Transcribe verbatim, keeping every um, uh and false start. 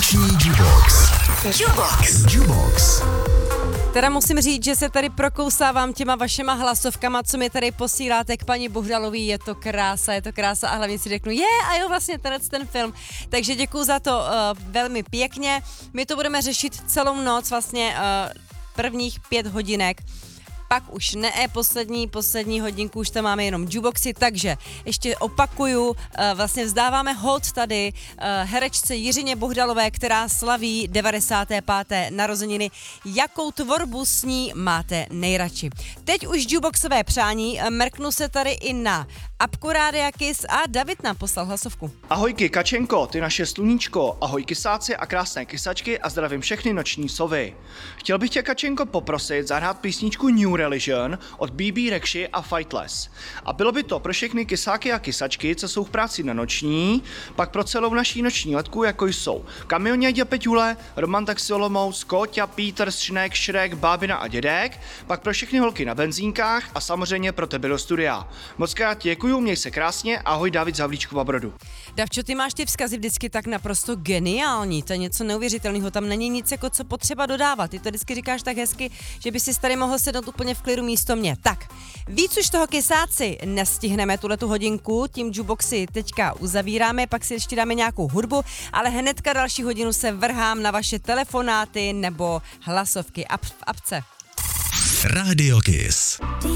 Noční Jubox. Jubox. Jubox. Teda musím říct, že se tady prokousávám těma vašema hlasovkama, co mi tady posíláte k paní Bohdalový. Je to krása, je to krása a hlavně si řeknu, je a jo, vlastně tenhle ten film. Takže děkuju za to uh, velmi pěkně. My to budeme řešit celou noc, vlastně uh, prvních pět hodinek. Pak už ne, poslední, poslední hodinku už tam máme jenom juboxy, takže ještě opakuju, vlastně vzdáváme hold tady herečce Jiřině Bohdalové, která slaví devadesáté páté narozeniny. Jakou tvorbu s ní máte nejradši? Teď už juboxové přání, mrknu se tady i na apku Rádia Kiss a David nám poslal hlasovku. Ahojky Kačenko, ty naše sluníčko, ahoj kysáci a krásné kysačky a zdravím všechny noční sovy. Chtěl bych tě Kačenko poprosit zahrát písničku New Religion od B B Rexhy a Fightless. A bylo by to pro všechny kysáky a kysačky, co jsou v práci na noční, pak pro celou naší noční letku, jako jsou Kamionědě Peťule, Roman Taxi Olomouc, Kóťa, Pítr, Šnek, Šrek, Bábina a Dědek, pak pro všechny holky na benzínkách a samozřejmě pro tebe do studia. Moc krát děkuju, měj se krásně, ahoj David Zavlíčkova Brodu. Davčo, ty máš ty vzkazy vždycky tak naprosto geniální, to je něco neuvěřitelného, tam není nic jako co potřeba dodávat, ty to vždycky říkáš tak hezky, že by si tady mohl sednout úplně v klidu místo mě. Tak, víc už toho kysáci nestihneme tuhletu hodinku, tím juboxy teďka uzavíráme, pak si ještě dáme nějakou hudbu, ale hnedka další hodinu se vrhám na vaše telefonáty nebo hlasovky Ap- v apce. Radio Kiss.